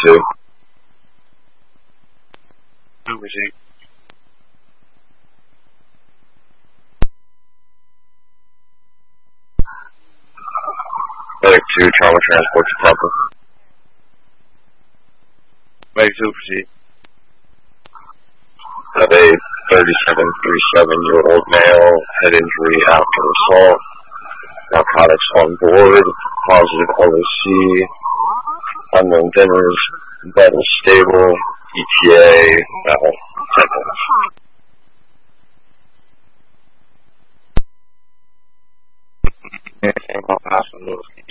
2. Who was he? Medic 2, trauma transport to Temple. Medic 2, proceed. Have a 37-37-year-old male, head injury after assault. Narcotics on board, positive LOC, unknown dimmers, vital stable, ETA, Temple. Anything about Pastor Lewis?